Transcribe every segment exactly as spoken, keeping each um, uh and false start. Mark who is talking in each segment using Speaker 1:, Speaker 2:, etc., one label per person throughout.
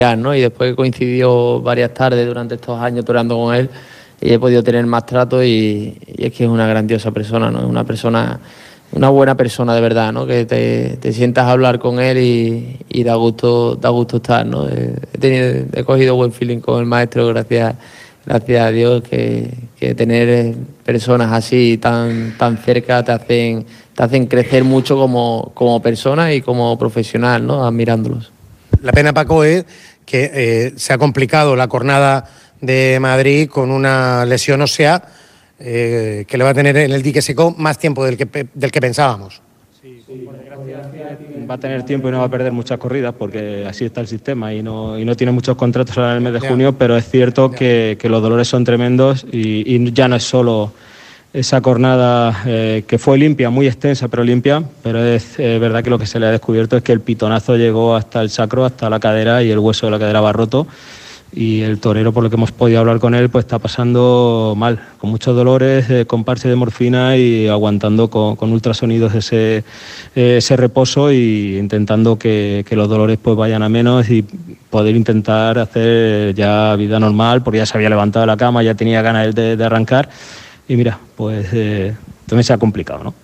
Speaker 1: ¿no? Y después coincidió varias tardes durante estos años toreando con él y he podido tener más trato y, y es que es una grandiosa persona, ¿no? Es una persona, una buena persona de verdad, ¿no? Que te, te sientas a hablar con él y, y da gusto, da gusto estar, ¿no? He, tenido, he cogido buen feeling con el maestro, gracias, gracias a Dios, que, que tener personas así tan, tan cerca te hacen, te hacen crecer mucho como, como persona y como profesional, ¿no? Admirándolos.
Speaker 2: La pena, Paco, es que eh, se ha complicado la jornada de Madrid con una lesión ósea eh, que le va a tener en el dique seco más tiempo del que, del que pensábamos.
Speaker 3: Sí, sí, por desgracia va a tener tiempo y no va a perder muchas corridas porque así está el sistema y no, y no tiene muchos contratos ahora en el mes de junio, pero es cierto que, que los dolores son tremendos y, y ya no es solo esa jornada eh, que fue limpia, muy extensa pero limpia, pero es eh, verdad que lo que se le ha descubierto es que el pitonazo llegó hasta el sacro, hasta la cadera y el hueso de la cadera va roto y el torero, por lo que hemos podido hablar con él, pues está pasando mal, con muchos dolores, eh, con parche de morfina y aguantando con, con ultrasonidos ese, eh, ese reposo y intentando que, que los dolores pues vayan a menos y poder intentar hacer ya vida normal porque ya se había levantado de la cama, ya tenía ganas de, de arrancar. Y mira, pues eh, también se ha complicado, ¿no?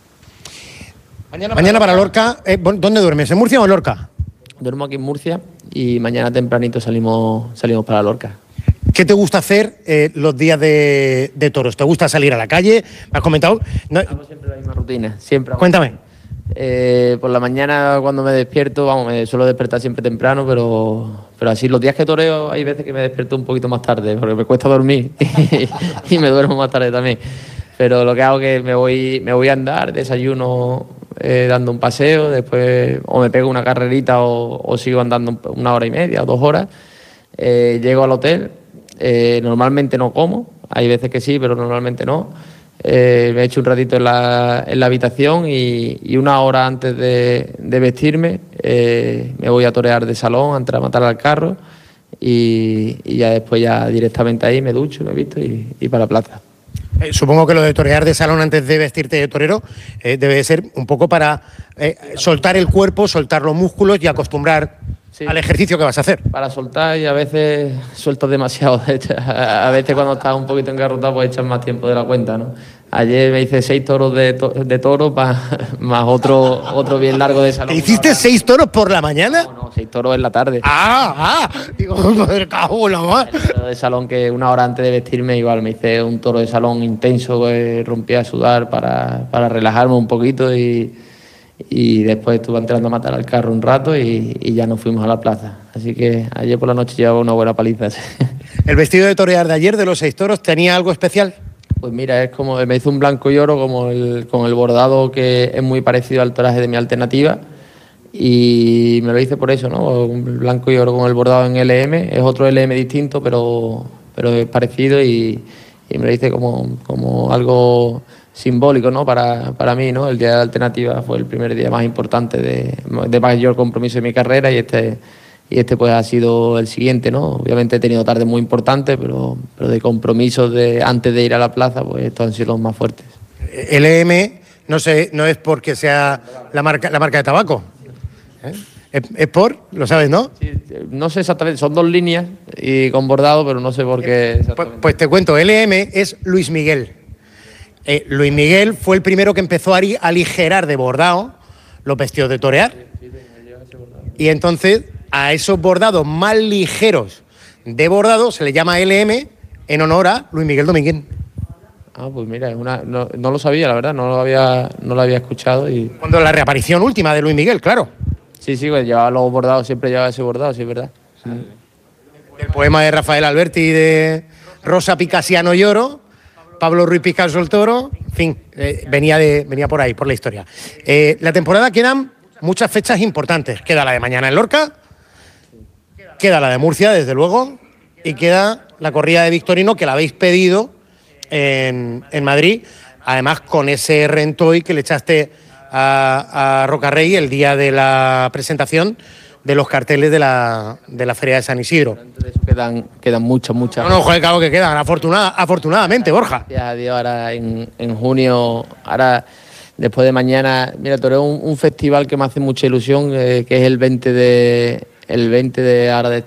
Speaker 2: Mañana, mañana para Lorca, eh, ¿dónde duermes? ¿En Murcia o en Lorca?
Speaker 1: Duermo aquí en Murcia y mañana tempranito salimos, salimos para Lorca.
Speaker 2: ¿Qué te gusta hacer eh, los días de, de toros? ¿Te gusta salir a la calle? ¿Me has comentado? No...
Speaker 1: Hago siempre la misma rutina, siempre.
Speaker 2: Cuéntame.
Speaker 1: Eh, por la mañana cuando me despierto, vamos, me suelo despertar siempre temprano, pero, pero así los días que toreo hay veces que me despierto un poquito más tarde, porque me cuesta dormir y, y me duermo más tarde también. Pero lo que hago es que me voy, me voy a andar, desayuno eh, dando un paseo, después o me pego una carrerita o, o sigo andando una hora y media o dos horas. Eh, llego al hotel, eh, normalmente no como, hay veces que sí, pero normalmente no. Eh, me echo un ratito en la, en la habitación y, y una hora antes de, de vestirme eh, me voy a torear de salón antes de matar al carro y, y ya después ya directamente ahí me ducho, me visto y, y para la plaza.
Speaker 2: Eh, supongo que lo de torear de salón antes de vestirte de torero eh, debe ser un poco para eh, soltar el cuerpo, soltar los músculos y acostumbrar sí. al ejercicio que vas a hacer.
Speaker 1: Para soltar y a veces suelto demasiado. A veces cuando estás un poquito engarrotado pues echas más tiempo de la cuenta, ¿no? Ayer me hice seis toros de, to de toro más, más otro, otro bien largo de salón.
Speaker 2: ¿Te hiciste seis toros por la mañana?
Speaker 1: No, no, seis toros en la tarde.
Speaker 2: ¡Ah! ¡Ah! Digo, madre cago la mar.
Speaker 1: El toro de salón que una hora antes de vestirme igual me hice un toro de salón intenso que rompía a sudar para, para relajarme un poquito y, y después estuve entrando a matar al carro un rato y, y ya nos fuimos a la plaza. Así que ayer por la noche llevaba una buena paliza.
Speaker 2: ¿El vestido de torear de ayer de los seis toros tenía algo especial?
Speaker 1: Pues mira, es como me hizo un blanco y oro como el, con el bordado que es muy parecido al toraje de mi alternativa y me lo hice por eso, ¿no? Un blanco y oro con el bordado en L M, es otro L M distinto pero, pero es parecido y, y me lo hice como, como algo simbólico, ¿no? Para, para mí, ¿no? El día de la alternativa fue el primer día más importante de, de mayor compromiso de mi carrera y este... Y este pues ha sido el siguiente, ¿no? Obviamente he tenido tardes muy importantes, pero, pero de compromisos de antes de ir a la plaza, pues estos han sido los más fuertes.
Speaker 2: L M no sé, no es porque sea la marca, la marca de tabaco. ¿Eh? ¿Es, es por? ¿Lo sabes, no?
Speaker 1: Sí, no sé exactamente, son dos líneas y con bordado, pero no sé por qué.
Speaker 2: Pues, pues te cuento, L M es Luis Miguel. Eh, Luis Miguel fue el primero que empezó a aligerar de bordado los vestidos de torear. Y entonces a esos bordados más ligeros de bordado se le llama L M en honor a Luis Miguel Dominguín.
Speaker 1: Ah, pues mira, es una, no, no lo sabía, la verdad, no lo había, no lo había escuchado. Y...
Speaker 2: Cuando la reaparición última de Luis Miguel, claro.
Speaker 1: Sí, sí, pues llevaba los bordados, siempre llevaba ese bordado, sí, es verdad. Sí.
Speaker 2: El poema de Rafael Alberti de Rosa Picasiano Lloro, Pablo Ruiz Picasso el Toro, en fin, eh, venía, de, venía por ahí, por la historia. Eh, la temporada quedan muchas fechas importantes. Queda la de mañana en Lorca, queda la de Murcia, desde luego, y queda la corrida de Victorino, que la habéis pedido en, en Madrid, además con ese rentoy que le echaste a, a Rocarrey el día de la presentación de los carteles de la, de la Feria de San Isidro.
Speaker 1: De eso quedan, quedan muchas, muchas.
Speaker 2: No, no, joder, claro que quedan, afortunada, afortunadamente, Borja.
Speaker 1: Ya, Dios, ahora en, en junio, ahora... Después de mañana, mira, toreo un, un festival que me hace mucha ilusión, eh, que es el veinte de el veinte de ahora de